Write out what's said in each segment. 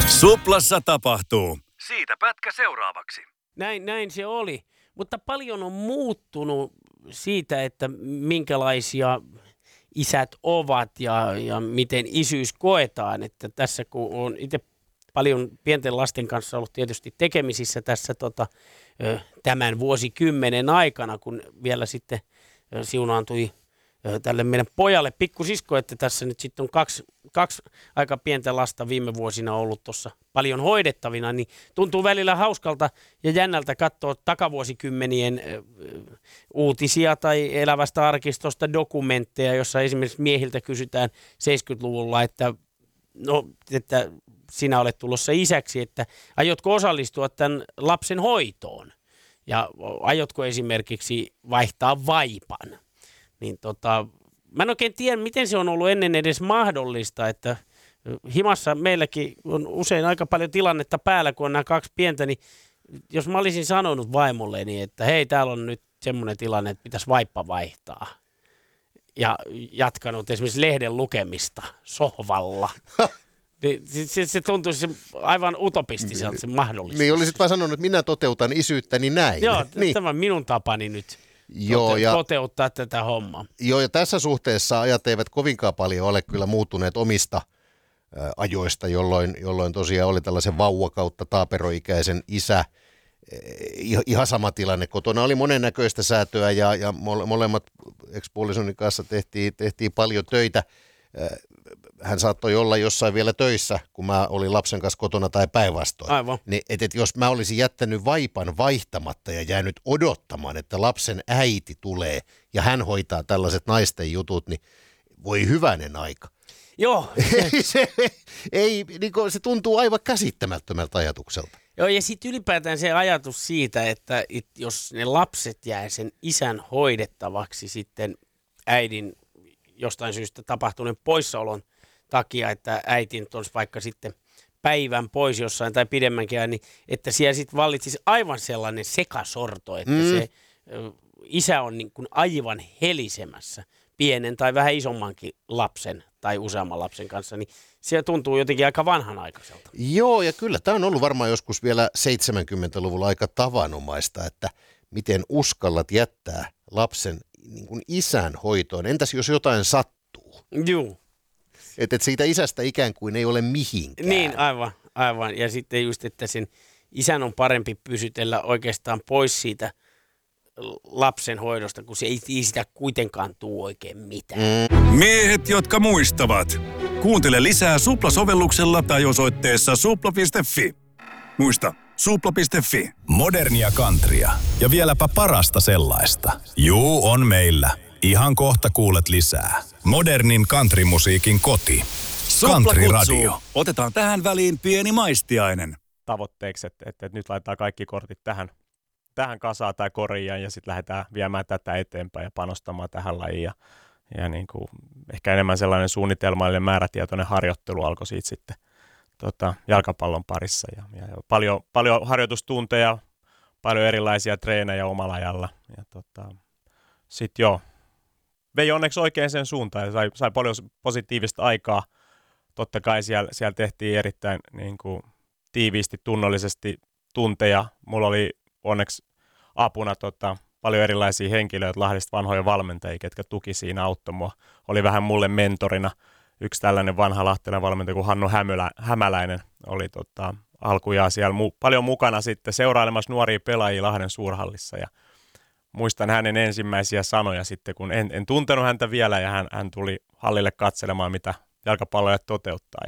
Suplassa tapahtuu. Siitä pätkä seuraavaksi. Näin se oli. Mutta paljon on muuttunut siitä, että minkälaisia isät ovat ja miten isyys koetaan. Että tässä kun on itse paljon pienten lasten kanssa ollut tietysti tekemisissä tässä tämän vuosikymmenen aikana, kun vielä sitten siunaantui tälle meidän pojalle pikkusisko, että tässä nyt sitten on kaksi aika pientä lasta viime vuosina ollut tuossa paljon hoidettavina, niin tuntuu välillä hauskalta ja jännältä katsoa takavuosikymmenien uutisia tai elävästä arkistosta dokumentteja, jossa esimerkiksi miehiltä kysytään 70-luvulla, että sinä olet tulossa isäksi, että aiotko osallistua tämän lapsen hoitoon ja aiotko esimerkiksi vaihtaa vaipan. Niin mä en oikein tiedä, miten se on ollut ennen edes mahdollista, että himassa meilläkin on usein aika paljon tilannetta päällä, kun on nämä kaksi pientä, niin jos mä olisin sanonut vaimolleni, että hei, täällä on nyt semmoinen tilanne, että pitäisi vaippa vaihtaa ja jatkanut esimerkiksi lehden lukemista sohvalla, se tuntuisi aivan utopistiselta se mahdollisuus. Niin olisit vaan sanonut, että minä toteutan isyyttäni näin. Joo, niin. Tämä on minun tapani nyt. Toteuttaa tätä hommaa. Joo, ja tässä suhteessa ajat eivät kovinkaan paljon ole kyllä muuttuneet omista ajoista, jolloin tosiaan oli tällaisen vauva kautta taaperoikäisen isä. Ihan sama tilanne. Kotona oli monennäköistä säätöä ja molemmat ex-puolisoni kanssa tehtiin paljon töitä. Hän saattoi olla jossain vielä töissä, kun mä olin lapsen kanssa kotona tai päinvastoin. Aivan. Niin, et jos mä olisin jättänyt vaipan vaihtamatta ja jäänyt odottamaan, että lapsen äiti tulee ja hän hoitaa tällaiset naisten jutut, niin voi hyvänen aika. Joo. Se tuntuu aivan käsittämättömältä ajatukselta. Joo, ja sitten ylipäätään se ajatus siitä, että jos ne lapset jää sen isän hoidettavaksi sitten äidin jostain syystä tapahtuneen poissaolon takia, että äiti olisi vaikka sitten päivän pois jossain tai pidemmänkin, niin että siellä sitten vallitsisi aivan sellainen sekasorto, että se isä on niin kuin aivan helisemässä pienen tai vähän isommankin lapsen tai useamman lapsen kanssa, niin se tuntuu jotenkin aika vanhanaikaiselta. Joo, ja kyllä tämä on ollut varmaan joskus vielä 70-luvulla aika tavanomaista, että miten uskallat jättää lapsen niin kuin isän hoitoon. Entäs jos jotain sattuu? Joo. Että siitä isästä ikään kuin ei ole mihinkään. Niin, aivan. Ja sitten just, että sen isän on parempi pysytellä oikeastaan pois siitä lapsen hoidosta, kun se ei sitä kuitenkaan tule oikein mitään. Miehet, jotka muistavat. Kuuntele lisää Supla-sovelluksella tai osoitteessa supla.fi. Muista, supla.fi. Modernia countrya ja vieläpä parasta sellaista. Juu, on meillä. Ihan kohta kuulet lisää. Modernin countrymusiikin koti. Country Radio. Otetaan tähän väliin pieni maistiainen. Tavoitteeksi, että nyt laitetaan kaikki kortit tähän kasaan tai koriin ja sitten lähdetään viemään tätä eteenpäin ja panostamaan tähän lajiin. Ja niin kuin ehkä enemmän sellainen suunnitelmallinen määrätietoinen harjoittelu alkoi siitä sitten jalkapallon parissa. Ja paljon harjoitustunteja, paljon erilaisia treenejä omalla ajalla. Ja sitten vei onneksi oikein sen suuntaan ja sai paljon positiivista aikaa. Totta kai siellä tehtiin erittäin niin kuin tiiviisti, tunnollisesti tunteja. Mulla oli onneksi apuna paljon erilaisia henkilöitä Lahdesta, vanhoja valmentajia, ketkä tuki siinä, auttoi mua. Oli vähän mulle mentorina yksi tällainen vanha lahtelainen valmentaja kuin Hannu Hämäläinen oli alkujaan siellä paljon mukana sitten seurailemassa nuoria pelaajia Lahden suurhallissa. Ja muistan hänen ensimmäisiä sanoja sitten, kun en tuntenut häntä vielä ja hän tuli hallille katselemaan, mitä jalkapalloja toteuttaa.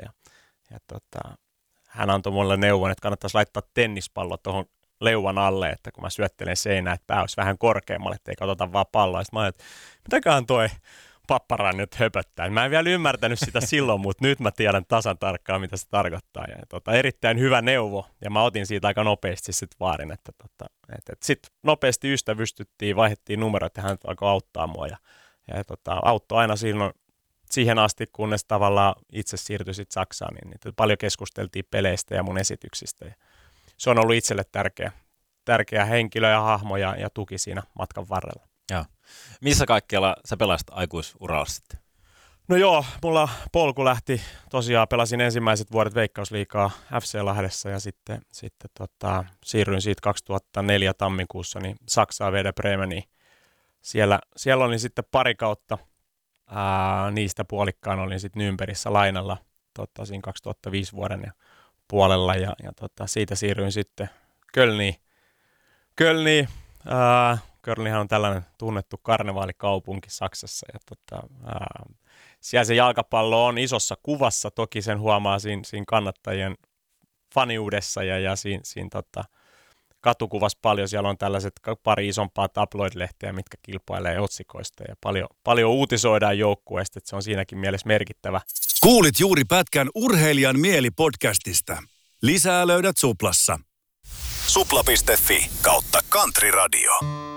Hän antoi mulle neuvon, että kannattaisi laittaa tennispallo tuohon leuan alle, että kun mä syöttelen seinään, että pää olisi vähän korkeammalle, ettei katsota vaan palloa. Sitten mä ajattelin, että mitäköhän toi papparan nyt höpöttää. Mä en vielä ymmärtänyt sitä silloin, mutta nyt mä tiedän tasan tarkkaan, mitä se tarkoittaa. Ja erittäin hyvä neuvo, ja mä otin siitä aika nopeasti sitten vaarin, että sitten nopeasti ystävystyttiin, vaihdettiin numeroita, ja hän alkoi auttaa mua. Ja auttoi aina siihen asti, kunnes tavallaan itse siirtyi sitten Saksaan, niin paljon keskusteltiin peleistä ja mun esityksistä. Ja se on ollut itselle tärkeä henkilö ja hahmo ja tuki siinä matkan varrella. Joo. Missä kaikkialla sä pelasit aikuisuralla sitten? No joo, mulla polku lähti, tosiaan pelasin ensimmäiset vuodet Veikkausliigaa FC Lahdessa ja sitten siirryin siitä 2004 tammikuussa niin Saksaan Werder Bremeniin. Siellä olin sitten pari kautta, niistä puolikkaan olin sitten Nürnbergissä lainalla siinä 2005 vuoden puolella ja siitä siirryin sitten Kölniin. Kölnihän on tällainen tunnettu karnevaalikaupunki Saksassa ja siellä se jalkapallo on isossa kuvassa, toki sen huomaa siinä kannattajien faniudessa ja siinä katukuvassa paljon. Siellä on tällaiset pari isompaa tabloid-lehteä, mitkä kilpailee otsikoista ja paljon uutisoidaan joukkueesta, että se on siinäkin mielessä merkittävä. Kuulit juuri pätkän Urheilijan mieli-podcastista. Lisää löydät Suplassa. Supla.fi/Country Radio.